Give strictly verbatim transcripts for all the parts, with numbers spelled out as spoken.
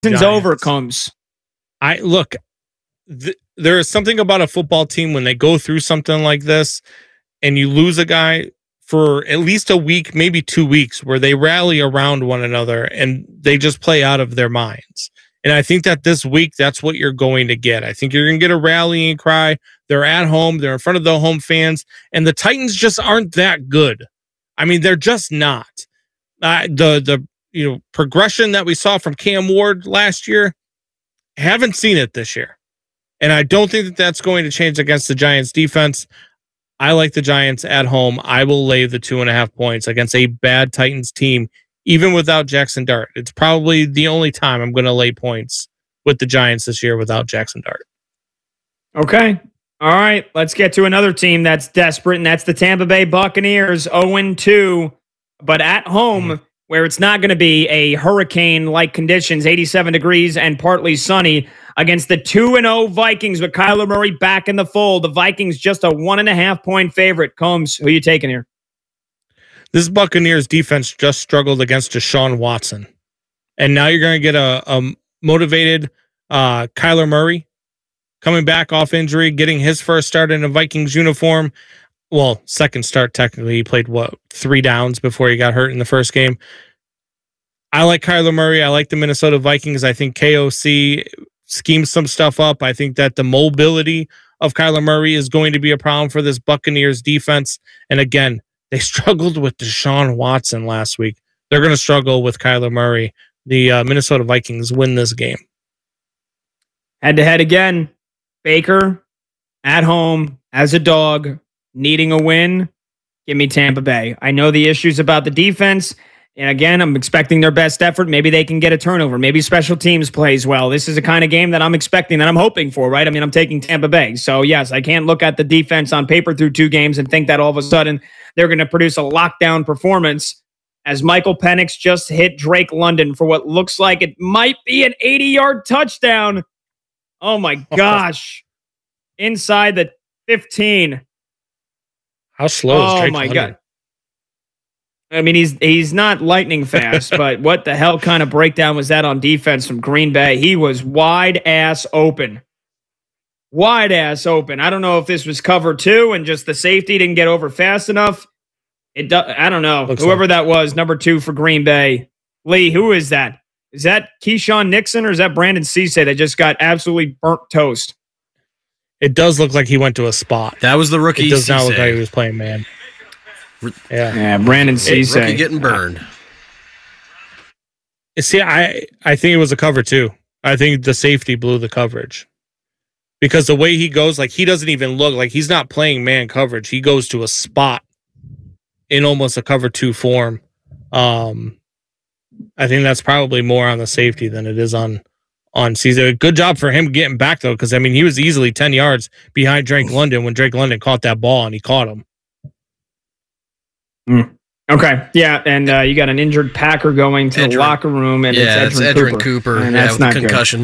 Giants. Over comes. I look, th- there is something about a football team when they go through something like this and you lose a guy for at least a week, maybe two weeks, where they rally around one another and they just play out of their minds. And I think that this week, that's what you're going to get. I think you're going to get a rallying cry. They're at home. They're in front of the home fans. And the Titans just aren't that good. I mean, they're just not. Uh, the the you know progression that we saw from Cam Ward last year, haven't seen it this year. And I don't think that that's going to change against the Giants defense. I like the Giants at home. I will lay the two and a half points against a bad Titans team, even without Jackson Dart. It's probably the only time I'm going to lay points with the Giants this year without Jackson Dart. Okay. All right. Let's get to another team that's desperate, and that's the Tampa Bay Buccaneers, oh and two, but at home, mm. where it's not going to be a hurricane-like conditions, eighty-seven degrees and partly sunny, against the two and oh Vikings with Kyler Murray back in the fold. The Vikings just a one and a half point favorite. Combs, who are you taking here? This Buccaneers defense just struggled against Deshaun Watson. And now you're going to get a, a motivated uh, Kyler Murray coming back off injury, getting his first start in a Vikings uniform. Well, second start technically. He played, what, three downs before he got hurt in the first game. I like Kyler Murray. I like the Minnesota Vikings. I think K O C schemes some stuff up. I think that the mobility of Kyler Murray is going to be a problem for this Buccaneers defense. And again, they struggled with Deshaun Watson last week. They're going to struggle with Kyler Murray. The uh, Minnesota Vikings win this game. Head to head again. Baker at home as a dog, needing a win. Give me Tampa Bay. I know the issues about the defense. And again, I'm expecting their best effort. Maybe they can get a turnover. Maybe special teams plays well. This is the kind of game that I'm expecting, that I'm hoping for, right? I mean, I'm taking Tampa Bay. So, yes, I can't look at the defense on paper through two games and think that all of a sudden they're going to produce a lockdown performance, as Michael Penix just hit Drake London for what looks like it might be an eighty-yard touchdown. Oh, my gosh. Inside the fifteen. How slow is Drake Drake London? Oh, my London? God. I mean, he's he's not lightning fast, but what the hell kind of breakdown was that on defense from Green Bay? He was wide ass open. Wide ass open. I don't know if this was cover two and just the safety didn't get over fast enough. It do, I don't know. Looks Whoever like. that was, number two for Green Bay. Lee, who is that? Is that Keyshawn Nixon or is that Brandon Cisse that just got absolutely burnt toast? It does look like he went to a spot. That was the rookie. It does Cisse. not look like he was playing man. Yeah, yeah, Brandon Cisse rookie getting burned. See, I I think it was a cover too. I think the safety blew the coverage because the way he goes, like he doesn't even look like he's not playing man coverage. He goes to a spot in almost a cover two form. Um, I think that's probably more on the safety than it is on on Cisse. Good job for him getting back though, because I mean he was easily ten yards behind Drake London when Drake London caught that ball and he caught him. Mm. Okay, yeah, and uh, you got an injured Packer going to Edgerrin. the locker room, and yeah, it's Edgerrin, it's Edgerrin Cooper, Cooper and yeah, that's with not concussion.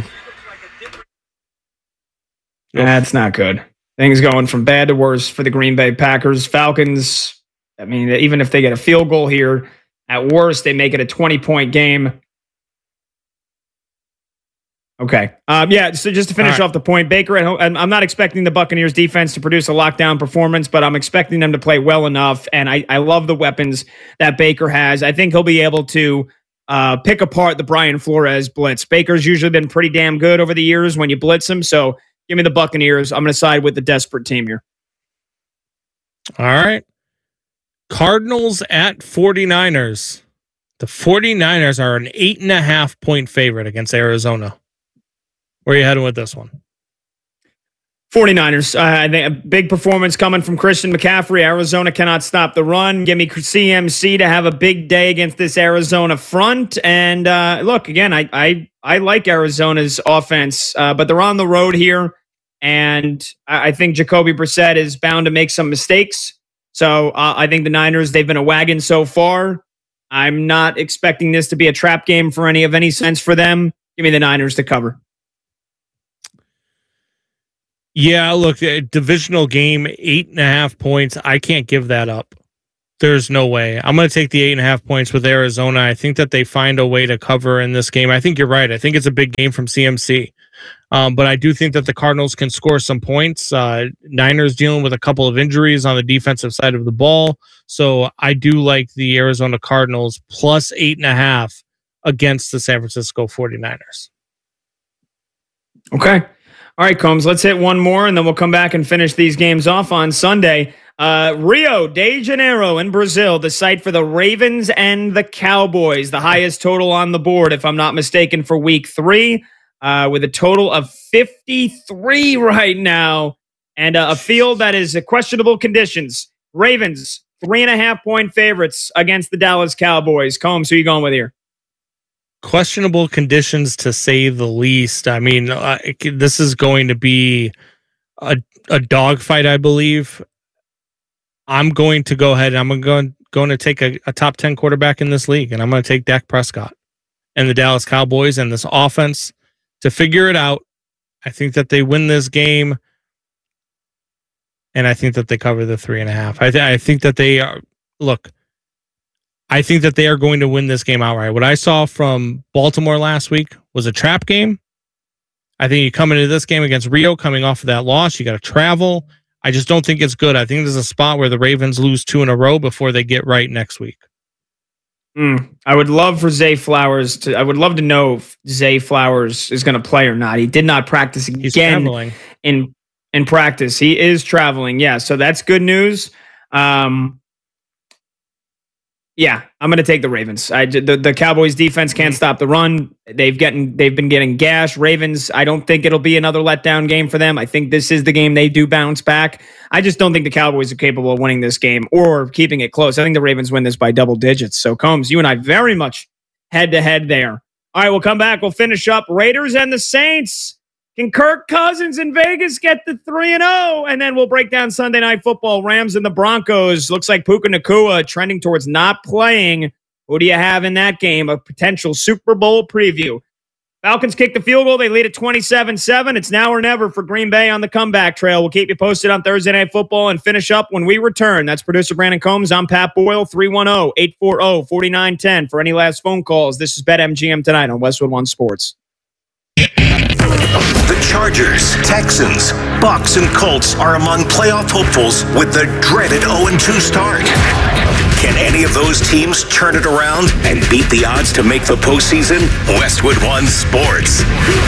Good. That's not good. Things going from bad to worse for the Green Bay Packers. Falcons, I mean, even if they get a field goal here, at worst, they make it a twenty-point game. Okay. Um, yeah, so just to finish right. off the point, Baker at home, I'm not expecting the Buccaneers defense to produce a lockdown performance, but I'm expecting them to play well enough, and I, I love the weapons that Baker has. I think he'll be able to uh, pick apart the Brian Flores blitz. Baker's usually been pretty damn good over the years when you blitz him, so give me the Buccaneers. I'm going to side with the desperate team here. All right. Cardinals at 49ers. The 49ers are an eight and a half point favorite against Arizona. Where are you heading with this one? 49ers. Uh, I think a big performance coming from Christian McCaffrey. Arizona cannot stop the run. Give me C M C to have a big day against this Arizona front. And uh, look, again, I I I like Arizona's offense, uh, but they're on the road here, and I, I think Jacoby Brissett is bound to make some mistakes. So uh, I think the Niners, they've been a wagon so far. I'm not expecting this to be a trap game for any of any sense for them. Give me the Niners to cover. Yeah, look, a divisional game, eight and a half points. I can't give that up. There's no way. I'm going to take the eight and a half points with Arizona. I think that they find a way to cover in this game. I think you're right. I think it's a big game from C M C. Um, but I do think that the Cardinals can score some points. Uh, Niners dealing with a couple of injuries on the defensive side of the ball. So I do like the Arizona Cardinals plus eight and a half against the San Francisco forty-niners. Okay. All right, Combs, let's hit one more, and then we'll come back and finish these games off on Sunday. Uh, Rio de Janeiro in Brazil, the site for the Ravens and the Cowboys, the highest total on the board, if I'm not mistaken, for week three, uh, with a total of fifty-three right now, and uh, a field that is questionable conditions. Ravens, three and a half point favorites against the Dallas Cowboys. Combs, who are you going with here? Questionable conditions, to say the least. I mean, uh, it, this is going to be a, a dogfight, I believe. I'm going to go ahead and I'm going, going to take a, a top ten quarterback in this league, and I'm going to take Dak Prescott and the Dallas Cowboys and this offense to figure it out. I think that they win this game, and I think that they cover the three and a half. I, th- I think that they are, look, I think that they are going to win this game outright. What I saw from Baltimore last week was a trap game. I think you come into this game against Rio coming off of that loss, you got to travel. I just don't think it's good. I think there's a spot where the Ravens lose two in a row before they get right next week. Mm, I would love for Zay Flowers to, I would love to know if Zay Flowers is going to play or not. He did not practice again in, in practice. He is traveling. Yeah. So that's good news. Um, Yeah, I'm going to take the Ravens. I, the, the Cowboys defense can't stop the run. They've getting they've been getting gashed. Ravens, I don't think it'll be another letdown game for them. I think this is the game they do bounce back. I just don't think the Cowboys are capable of winning this game or keeping it close. I think the Ravens win this by double digits. So, Combs, you and I very much head-to-head there. All right, we'll come back. We'll finish up Raiders and the Saints. Can Kirk Cousins in Vegas get the three and oh? And then we'll break down Sunday Night Football. Rams and the Broncos. Looks like Puka Nacua trending towards not playing. Who do you have in that game? A potential Super Bowl preview. Falcons kick the field goal. They lead at twenty-seven seven. It's now or never for Green Bay on the comeback trail. We'll keep you posted on Thursday Night Football and finish up when we return. That's producer Brandon Combs. I'm Pat Boyle. three one zero, eight four zero, four nine one zero for any last phone calls. This is BetMGM tonight on Westwood One Sports. The Chargers, Texans, Bucs, and Colts are among playoff hopefuls with the dreaded oh and two start. Can any of those teams turn it around and beat the odds to make the postseason? Westwood One Sports.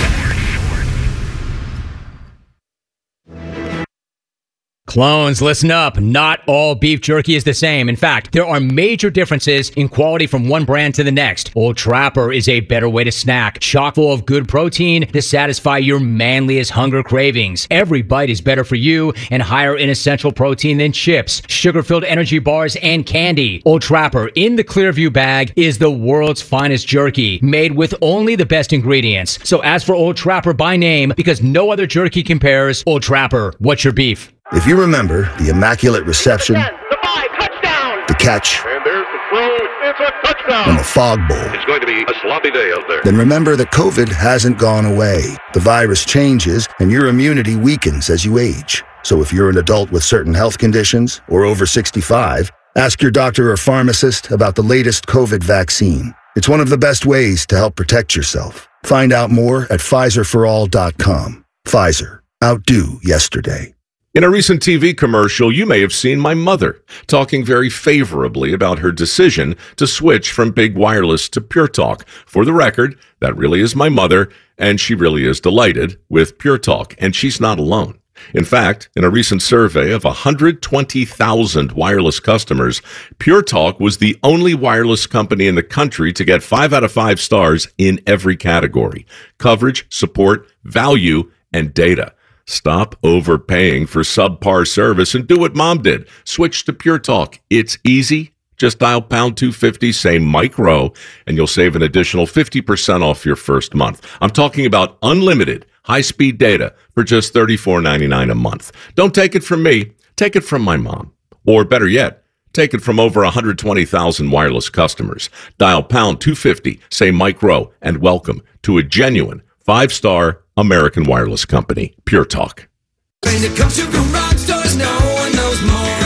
Clones, listen up. Not all beef jerky is the same. In fact, there are major differences in quality from one brand to the next. Old Trapper is a better way to snack, chock full of good protein to satisfy your manliest hunger cravings. Every bite is better for you and higher in essential protein than chips, sugar-filled energy bars, and candy. Old Trapper in the Clearview bag is the world's finest jerky, made with only the best ingredients. So ask for Old Trapper by name because no other jerky compares. Old Trapper, what's your beef? If you remember the immaculate reception, the five, touchdown, the catch, and there's the throw, it's a touchdown, and the fog bowl, it's going to be a sloppy day out there. Then remember that COVID hasn't gone away. The virus changes, and your immunity weakens as you age. So if you're an adult with certain health conditions or over sixty-five, ask your doctor or pharmacist about the latest COVID vaccine. It's one of the best ways to help protect yourself. Find out more at Pfizer for all dot com. Pfizer. Outdo yesterday. In a recent T V commercial, you may have seen my mother talking very favorably about her decision to switch from Big Wireless to Pure Talk. For the record, that really is my mother, and she really is delighted with Pure Talk, and she's not alone. In fact, in a recent survey of one hundred twenty thousand wireless customers, Pure Talk was the only wireless company in the country to get five out of five stars in every category: coverage, support, value, and data. Stop overpaying for subpar service and do what Mom did. Switch to Pure Talk. It's easy. Just dial pound two fifty, say Mike Rowe, and you'll save an additional fifty percent off your first month. I'm talking about unlimited high-speed data for just thirty-four ninety-nine a month. Don't take it from me. Take it from my mom. Or better yet, take it from over one hundred twenty thousand wireless customers. Dial pound two fifty, say Mike Rowe, and welcome to a genuine five-star American wireless company, Pure Talk. When it comes to garage doors, no one knows more.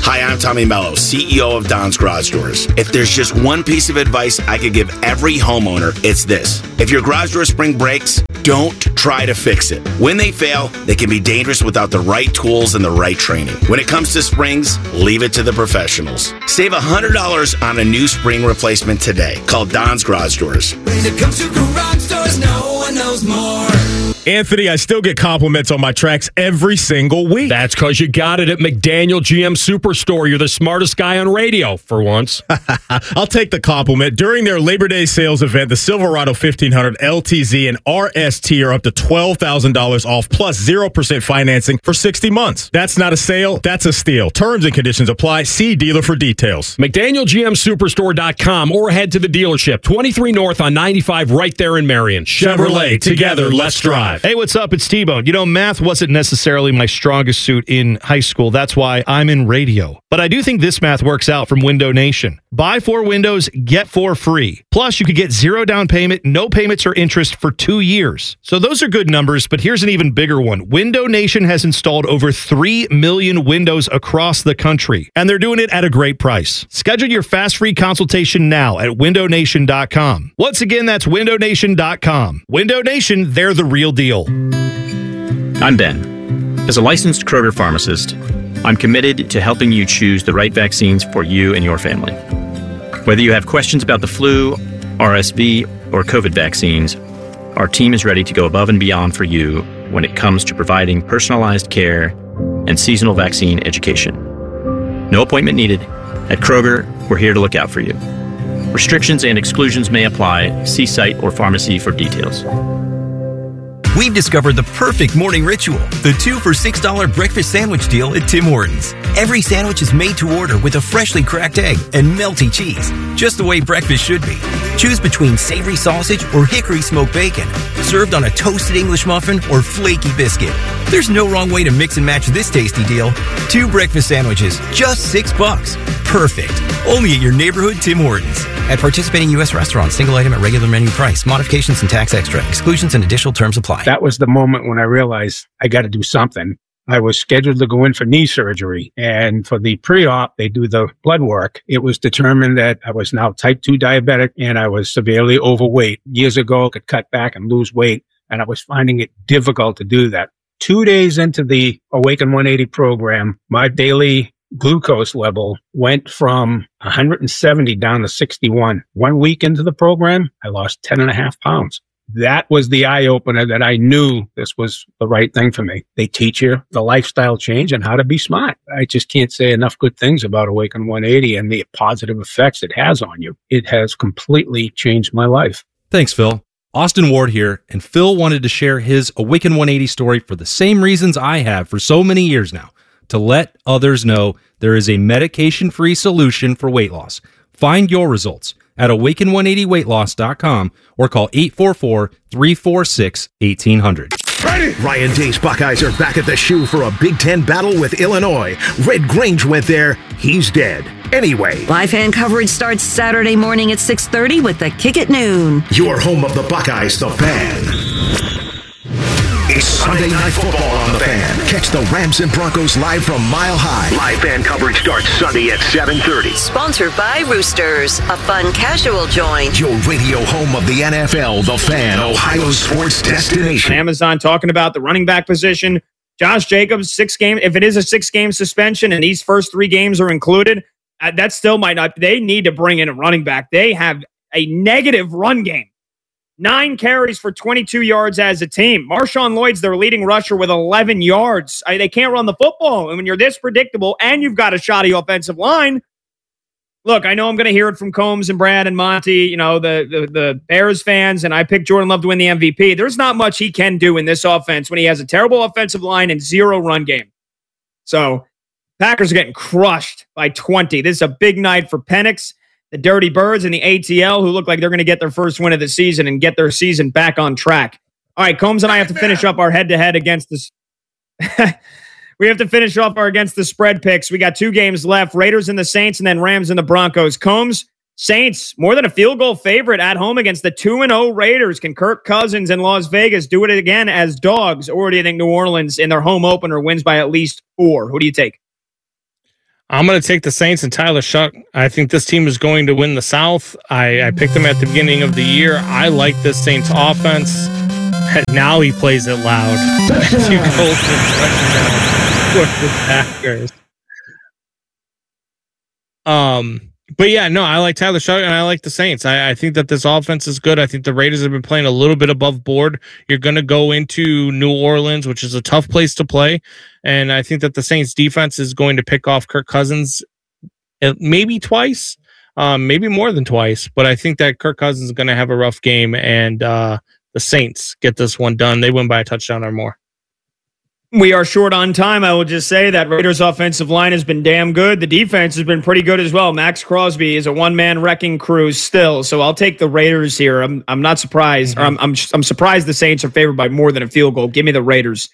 Hi, I'm Tommy Mello, C E O of Don's Garage Doors. If there's just one piece of advice I could give every homeowner, it's this. If your garage door spring breaks, don't try to fix it. When they fail, they can be dangerous without the right tools and the right training. When it comes to springs, leave it to the professionals. Save one hundred dollars on a new spring replacement today. Call Don's Garage Doors. When it comes to garage doors, no one knows more. Anthony, I still get compliments on my tracks every single week. That's because you got it at McDaniel G M Superstore. You're the smartest guy on radio, for once. I'll take the compliment. During their Labor Day sales event, the Silverado fifteen hundred L T Z and R S T are up to twelve thousand dollars off plus zero percent financing for sixty months. That's not a sale, that's a steal. Terms and conditions apply. See dealer for details. McDaniel G M Superstore dot com or head to the dealership. twenty-three North on ninety-five right there in Marion. Chevrolet, together, let's drive. Hey, what's up? It's T-Bone. You know, math wasn't necessarily my strongest suit in high school. That's why I'm in radio. But I do think this math works out from Window Nation. Buy four windows, get four free. Plus, you could get zero down payment, no payments or interest for two years. So those are good numbers, but here's an even bigger one. Window Nation has installed over three million windows across the country, and they're doing it at a great price. Schedule your fast free consultation now at window nation dot com. Once again, that's window nation dot com. Window Nation, they're the real deal. I'm Ben. As a licensed Kroger pharmacist, I'm committed to helping you choose the right vaccines for you and your family. Whether you have questions about the flu, R S V, or COVID vaccines, our team is ready to go above and beyond for you when it comes to providing personalized care and seasonal vaccine education. No appointment needed. At Kroger, we're here to look out for you. Restrictions and exclusions may apply. See site or pharmacy for details. We've discovered the perfect morning ritual, the two for six dollars breakfast sandwich deal at Tim Hortons. Every sandwich is made to order with a freshly cracked egg and melty cheese, just the way breakfast should be. Choose between savory sausage or hickory smoked bacon, served on a toasted English muffin or flaky biscuit. There's no wrong way to mix and match this tasty deal. Two breakfast sandwiches, just six bucks. Perfect. Only at your neighborhood Tim Hortons. At participating U S restaurants, single item at regular menu price. Modifications and tax extra. Exclusions and additional terms apply. That was the moment when I realized I got to do something. I was scheduled to go in for knee surgery, and for the pre-op, they do the blood work. It was determined that I was now type two diabetic and I was severely overweight. Years ago, I could cut back and lose weight, and I was finding it difficult to do that. Two days into the Awaken one eighty program, my daily glucose level went from one hundred seventy down to sixty-one. One week into the program, I lost ten and a half pounds. That was the eye opener that I knew this was the right thing for me. They teach you the lifestyle change and how to be smart. I just can't say enough good things about Awaken one eighty and the positive effects it has on you. It has completely changed my life. Thanks, Phil. Austin Ward here, and Phil wanted to share his Awaken one eighty story for the same reasons I have for so many years now, to let others know there is a medication-free solution for weight loss. Find your results at awaken one eighty weight loss dot com or call eight four four, three four six, one eight hundred. Ready? Ryan Day's Buckeyes are back at the shoe for a Big Ten battle with Illinois. Red Grange went there. He's dead. Anyway. Live fan coverage starts Saturday morning at six thirty with the Kick at noon. Your home of the Buckeyes, The Fan. It's Sunday Night Football on The Fan. Catch the Rams and Broncos live from Mile High. Live fan coverage starts Sunday at seven thirty. Sponsored by Roosters, a fun casual joint. Your radio home of the N F L, The Fan, Ohio's sports destination. Amazon talking about the running back position. Josh Jacobs, six game. If it is a six-game suspension and these first three games are included, uh, that still might not. They need to bring in a running back. They have a negative run game. Nine carries for twenty-two yards as a team. Marshawn Lloyd's their leading rusher with eleven yards. I, they can't run the football. And when you're this predictable and you've got a shoddy offensive line, look, I know I'm going to hear it from Combs and Brad and Monty, you know, the, the the Bears fans, and I picked Jordan Love to win the M V P. There's not much he can do in this offense when he has a terrible offensive line and zero run game. So Packers are getting crushed by twenty. This is a big night for Penix, the Dirty Birds, and the A T L, who look like they're going to get their first win of the season and get their season back on track. All right, Combs and I have to finish up our head-to-head against this. We have to finish off our against the spread picks. We got two games left, Raiders and the Saints, and then Rams and the Broncos. Combs, Saints, more than a field goal favorite at home against the two and oh Raiders. Can Kirk Cousins in Las Vegas do it again as dogs, or do you think New Orleans in their home opener wins by at least four? Who do you take? I'm going to take the Saints and Tyler Shuck. I think this team is going to win the South. I, I picked them at the beginning of the year. I like this Saints offense. Now he plays it loud. Two goals for the Packers. Um, but yeah, no, I like Tyler Shuck and I like the Saints. I, I think that this offense is good. I think the Raiders have been playing a little bit above board. You're going to go into New Orleans, which is a tough place to play. And I think that the Saints defense is going to pick off Kirk Cousins maybe twice, um, maybe more than twice. But I think that Kirk Cousins is going to have a rough game, and uh, the Saints get this one done. They win by a touchdown or more. We are short on time. I will just say that Raiders' offensive line has been damn good. The defense has been pretty good as well. Max Crosby is a one-man wrecking crew still, so I'll take the Raiders here. I'm I'm not surprised. Mm-hmm. Or I'm I'm I'm surprised the Saints are favored by more than a field goal. Give me the Raiders.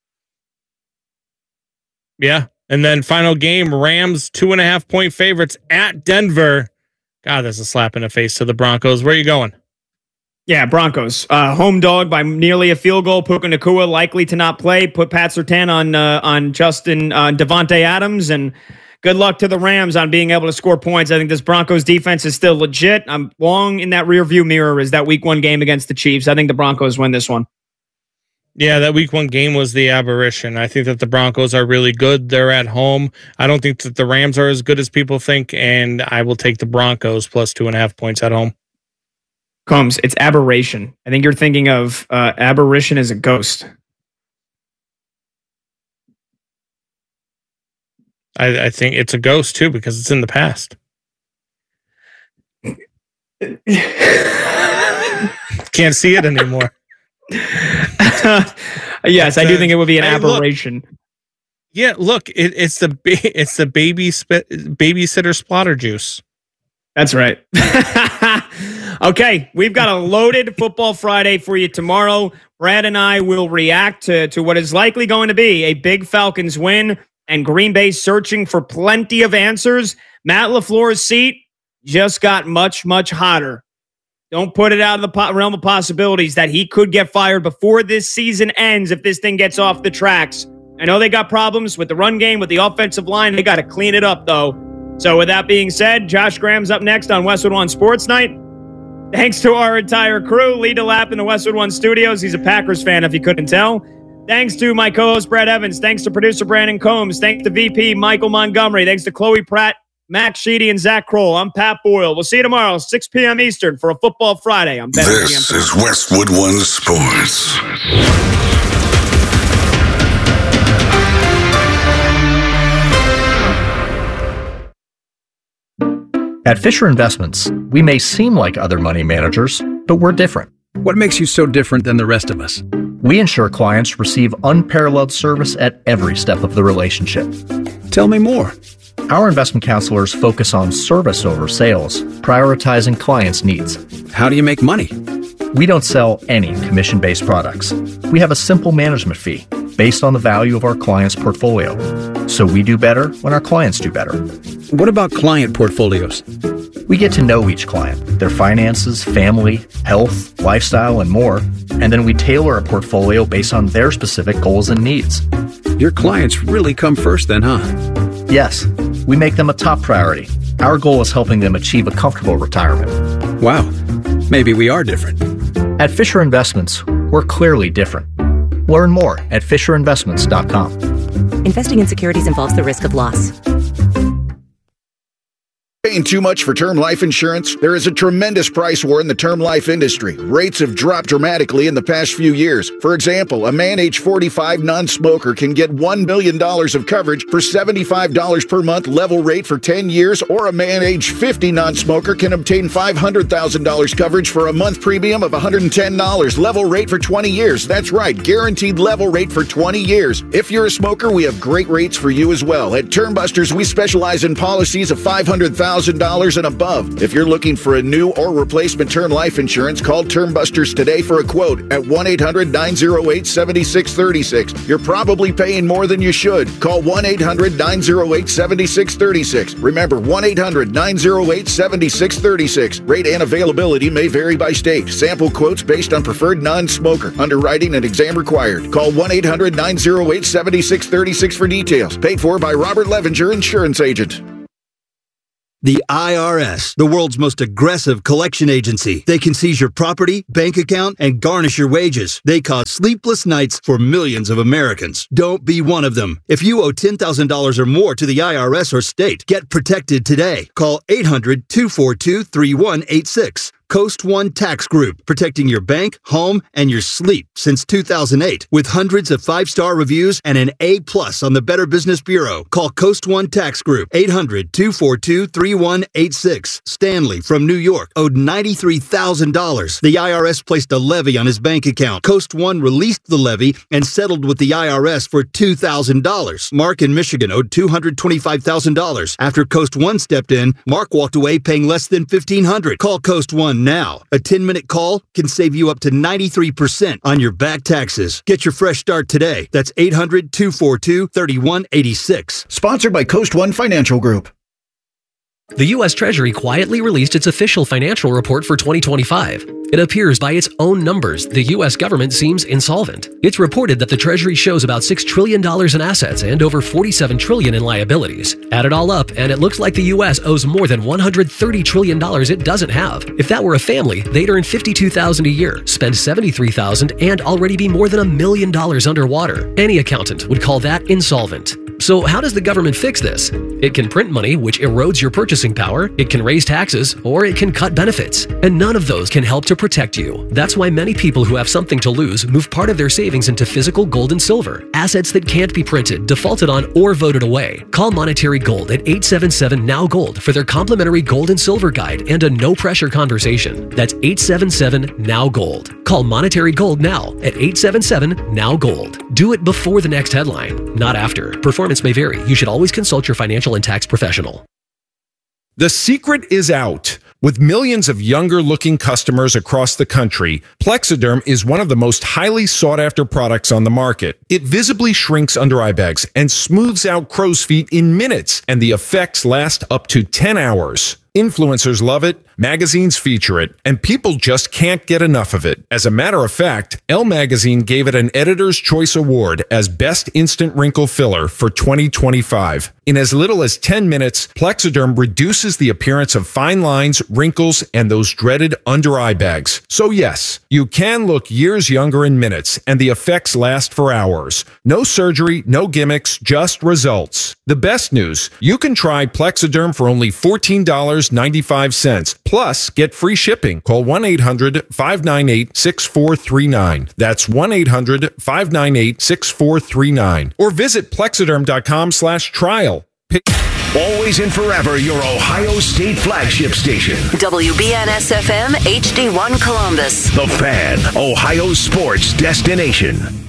Yeah, and then final game: Rams two and a half point favorites at Denver. God, that's a slap in the face to the Broncos. Where are you going? Yeah, Broncos. Uh, home dog by nearly a field goal. Puka Nacua likely to not play. Put Pat Surtain on uh, on Justin uh, Devontae Adams, and good luck to the Rams on being able to score points. I think this Broncos defense is still legit. I'm long in that rearview mirror is that week one game against the Chiefs. I think the Broncos win this one. Yeah, that week one game was the aberration. I think that the Broncos are really good. They're at home. I don't think that the Rams are as good as people think, and I will take the Broncos plus two and a half points at home. Combs, it's aberration. I think you're thinking of uh, aberration as a ghost. I, I think it's a ghost too because it's in the past. Can't see it anymore. Yes, I do think it would be an hey, aberration. Look, yeah, look, it, it's the ba- it's the baby sp- babysitter splatter juice. That's right. Okay, we've got a loaded Football Friday for you tomorrow. Brad and I will react to, to what is likely going to be a big Falcons win and Green Bay searching for plenty of answers. Matt LaFleur's seat just got much, much hotter. Don't put it out of the po- realm of possibilities that he could get fired before this season ends if this thing gets off the tracks. I know they got problems with the run game, with the offensive line. They got to clean it up, though. So with that being said, Josh Graham's up next on Westwood One Sports Night. Thanks to our entire crew. Lee DeLapp in the Westwood One studios. He's a Packers fan, if you couldn't tell. Thanks to my co-host, Brett Evans. Thanks to producer, Brandon Combs. Thanks to V P, Michael Montgomery. Thanks to Chloe Pratt, Max Sheedy, and Zach Kroll. I'm Pat Boyle. We'll see you tomorrow, six p.m. Eastern, for a Football Friday. I'm Ben. This is Westwood One Sports. At Fisher Investments, we may seem like other money managers, but we're different. What makes you so different than the rest of us? We ensure clients receive unparalleled service at every step of the relationship. Tell me more. Our investment counselors focus on service over sales, prioritizing clients' needs. How do you make money? We don't sell any commission-based products. We have a simple management fee based on the value of our client's portfolio. So we do better when our clients do better. What about client portfolios? We get to know each client, their finances, family, health, lifestyle, and more, and then we tailor a portfolio based on their specific goals and needs. Your clients really come first then, huh? Yes, we make them a top priority. Our goal is helping them achieve a comfortable retirement. Wow, maybe we are different. At Fisher Investments, we're clearly different. Learn more at fisher investments dot com. Investing in securities involves the risk of loss. Paying too much for term life insurance? There is a tremendous price war in the term life industry. Rates have dropped dramatically in the past few years. For example, a man age forty-five non-smoker can get one million dollars of coverage for seventy-five dollars per month level rate for ten years, or a man age fifty non-smoker can obtain five hundred thousand dollars coverage for a month premium of one hundred ten dollars level rate for twenty years. That's right, guaranteed level rate for twenty years. If you're a smoker, we have great rates for you as well. At Term Busters, we specialize in policies of five hundred thousand dollars thousand dollars and above. If you're looking for a new or replacement term life insurance, call Term Busters today for a quote at one eight hundred nine oh eight seven six three six. You're probably paying more than you should. Call one eight hundred nine oh eight seven six three six. Remember, one eight hundred nine oh eight seven six three six. Rate and availability may vary by state. Sample quotes based on preferred non-smoker. Underwriting and exam required. Call one eight hundred nine oh eight seven six three six for details. Paid for by Robert Levenger, insurance agent. The I R S, the world's most aggressive collection agency. They can seize your property, bank account, and garnish your wages. They cause sleepless nights for millions of Americans. Don't be one of them. If you owe ten thousand dollars or more to the I R S or state, get protected today. Call eight hundred two four two three one eight six. Coast One Tax Group, protecting your bank, home, and your sleep since two thousand eight. With hundreds of five-star reviews and an A plus on the Better Business Bureau. Call Coast One Tax Group, eight hundred two four two three one eight six. Stanley from New York owed ninety-three thousand dollars. The I R S placed a levy on his bank account. Coast One released the levy and settled with the I R S for two thousand dollars. Mark in Michigan owed two hundred twenty-five thousand dollars. After Coast One stepped in, Mark walked away paying less than fifteen hundred dollars. Call Coast One now. A ten-minute call can save you up to ninety-three percent on your back taxes. Get your fresh start today. That's eight hundred two four two three one eight six. Sponsored by Coast One Financial Group. The U S Treasury quietly released its official financial report for twenty twenty-five. It appears by its own numbers, the U S government seems insolvent. It's reported that the Treasury shows about six trillion dollars in assets and over forty-seven trillion dollars in liabilities. Add it all up, and it looks like the U S owes more than one hundred thirty trillion dollars it doesn't have. If that were a family, they'd earn fifty-two thousand dollars a year, spend seventy-three thousand dollars, and already be more than a million dollars underwater. Any accountant would call that insolvent. So how does the government fix this? It can print money, which erodes your purchasing power, it can raise taxes, or it can cut benefits. And none of those can help to protect you. That's why many people who have something to lose move part of their savings into physical gold and silver, assets that can't be printed, defaulted on, or voted away. Call Monetary Gold at eight seven seven N O W Gold for their complimentary gold and silver guide and a no-pressure conversation. That's eight seven seven N O W Gold. Call Monetary Gold now at eight seven seven N O W Gold. Do it before the next headline, not after. Performance may vary. You should always consult your financial and tax professional. The secret is out. With millions of younger-looking customers across the country, Plexiderm is one of the most highly sought-after products on the market. It visibly shrinks under-eye bags and smooths out crow's feet in minutes, and the effects last up to ten hours. Influencers love it, magazines feature it, and people just can't get enough of it. As a matter of fact, Elle Magazine gave it an Editor's Choice Award as Best Instant Wrinkle Filler for twenty twenty-five. In as little as ten minutes, Plexiderm reduces the appearance of fine lines, wrinkles, and those dreaded under-eye bags. So yes, you can look years younger in minutes, and the effects last for hours. No surgery, no gimmicks, just results. The best news, you can try Plexiderm for only fourteen dollars and ninety-five cents. Plus, get free shipping. Call one eight hundred five nine eight six four three nine. That's one eight hundred five nine eight six four three nine. Or visit plexiderm.com slash trial. Pick- Always and forever your Ohio State flagship station. W B N S F M H D one Columbus. The Fan, Ohio sports destination.